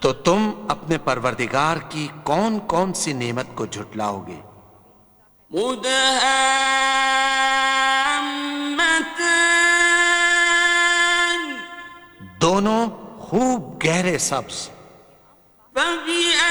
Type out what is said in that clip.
तो तुम अपने परवरदिगार की कौन कौन सी नेमत को झुटलाओगे? दोनों खूब गहरे सब्ज।